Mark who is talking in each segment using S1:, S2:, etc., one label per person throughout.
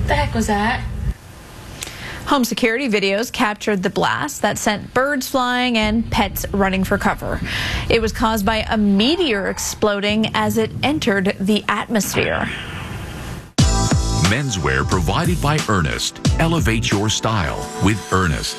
S1: The heck was that?
S2: Home security videos captured the blast that sent birds flying and pets running for cover. It was caused by a meteor exploding as it entered the atmosphere.
S3: Menswear provided by Ernest. Elevate your style with Ernest.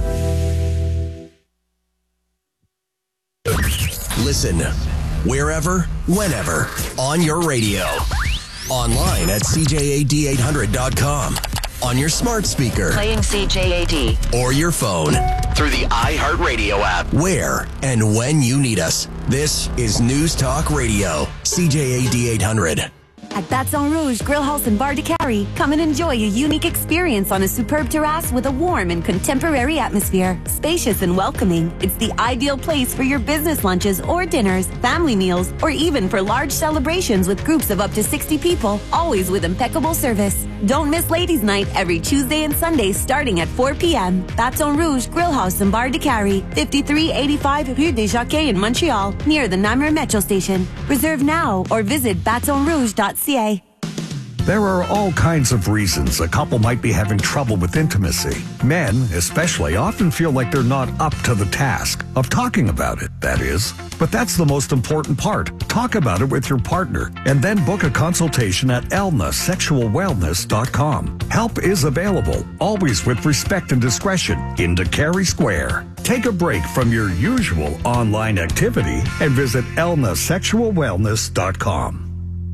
S4: Listen wherever, whenever, on your radio. Online at CJAD800.com. On your smart speaker.
S5: Playing CJAD.
S4: Or your phone. Through the iHeartRadio app. Where and when you need us. This is News Talk Radio. CJAD 800.
S6: At Baton Rouge Grill House and Bar de Cary, come and enjoy a unique experience on a superb terrace with a warm and contemporary atmosphere. Spacious and welcoming, it's the ideal place for your business lunches or dinners, family meals, or even for large celebrations with groups of up to 60 people, always with impeccable service. Don't miss Ladies' Night every Tuesday and Sunday starting at 4 p.m. Baton Rouge Grill House and Bar de Cary, 5385 Rue des Jockeys in Montreal, near the Namur Metro Station. Reserve now or visit batonrouge.ca.
S7: There are all kinds of reasons a couple might be having trouble with intimacy. Men, especially, often feel like they're not up to the task of talking about it, that is. But that's the most important part. Talk about it with your partner and then book a consultation at elnasexualwellness.com. Help is available, always with respect and discretion, in DeCary Square. Take a break from your usual online activity and visit elnasexualwellness.com.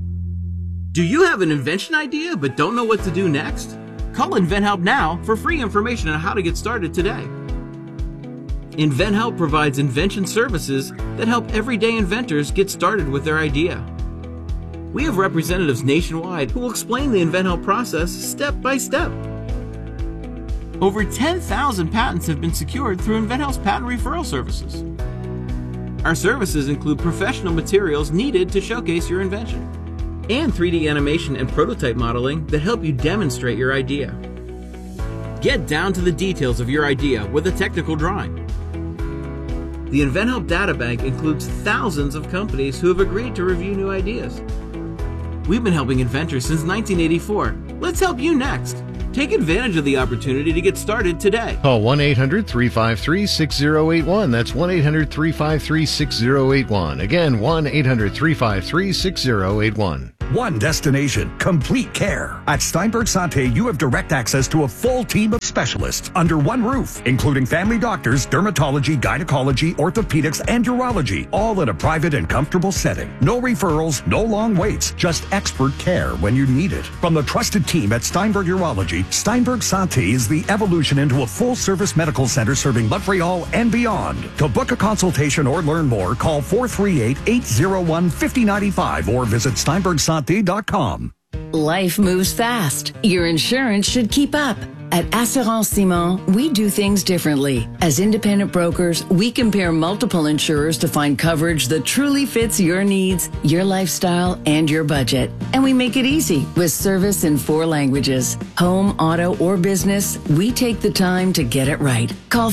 S8: Do you have an invention idea but don't know what to do next? Call InventHelp now for free information on how to get started today. InventHelp provides invention services that help everyday inventors get started with their idea. We have representatives nationwide who will explain the InventHelp process step by step. Over 10,000 patents have been secured through InventHelp's patent referral services. Our services include professional materials needed to showcase your invention, and 3D animation and prototype modeling that help you demonstrate your idea. Get down to the details of your idea with a technical drawing. The InventHelp Databank includes thousands of companies who have agreed to review new ideas. We've been helping inventors since 1984. Let's help you next. Take advantage of the opportunity to get started today.
S9: Call 1-800-353-6081. That's 1-800-353-6081. Again, 1-800-353-6081.
S7: One destination, complete care. At Steinberg Santé, you have direct access to a full team of specialists under one roof, including family doctors, dermatology, gynecology, orthopedics, and urology, all in a private and comfortable setting. No referrals, no long waits, just expert care when you need it. From the trusted team at Steinberg Urology, Steinberg Santé is the evolution into a full-service medical center serving Montreal and beyond. To book a consultation or learn more, call 438-801-5095 or visit steinbergsanté.com.
S10: Life moves fast. Your insurance should keep up. At Assurance Simon, we do things differently. As independent brokers, we compare multiple insurers to find coverage that truly fits your needs, your lifestyle, and your budget. And we make it easy with service in 4 languages. Home, auto, or business, we take the time to get it right. Call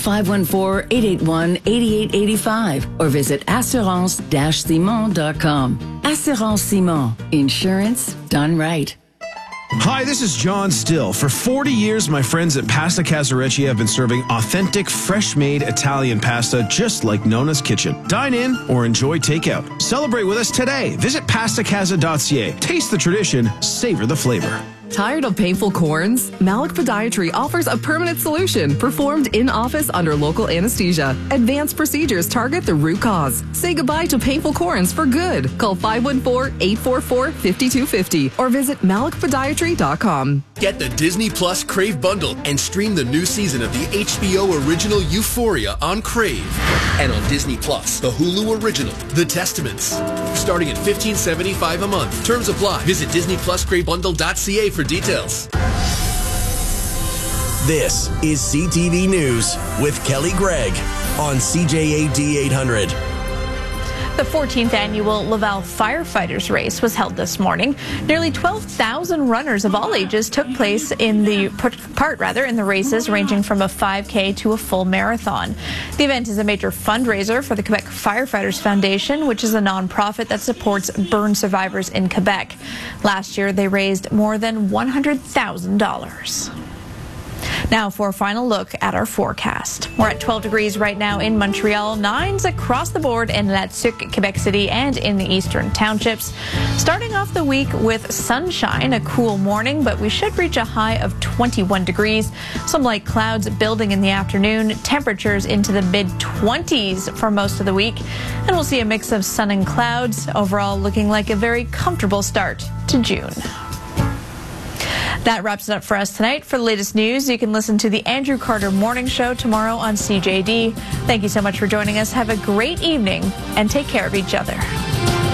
S10: 514-881-8885 or visit assurance-simon.com. Assurance Simon. Insurance done right.
S11: Hi, this is John Still. For 40 years, my friends at Pasta Casarecci have been serving authentic, fresh-made Italian pasta just like Nona's Kitchen. Dine in or enjoy takeout. Celebrate with us today. Visit pastacasa.ca. Taste the tradition, savor the flavor.
S12: Tired of painful corns? Malik Podiatry offers a permanent solution performed in-office under local anesthesia. Advanced procedures target the root cause. Say goodbye to painful corns for good. Call 514-844-5250 or visit malikpodiatry.com.
S13: Get the Disney Plus Crave bundle and stream the new season of the HBO original Euphoria on Crave. And on Disney Plus, the Hulu original, The Testaments. Starting at $15.75 a month. Terms apply. Visit DisneyPlusCraveBundle.ca for details.
S4: This is CTV News with Kelly Gregg on CJAD 800.
S2: The 14th annual Laval Firefighters Race was held this morning. Nearly 12,000 runners of all ages took place in the races, ranging from a 5K to a full marathon. The event is a major fundraiser for the Quebec Firefighters Foundation, which is a nonprofit that supports burn survivors in Quebec. Last year, they raised more than $100,000. Now for a final look at our forecast. We're at 12 degrees right now in Montreal, 9s across the board in La Tuque, Quebec City, and in the eastern townships. Starting off the week with sunshine, a cool morning, but we should reach a high of 21 degrees. Some light clouds building in the afternoon, temperatures into the mid-20s for most of the week. And we'll see a mix of sun and clouds, overall looking like a very comfortable start to June. That wraps it up for us tonight. For the latest news, you can listen to the Andrew Carter Morning Show tomorrow on CJAD. Thank you so much for joining us. Have a great evening and take care of each other.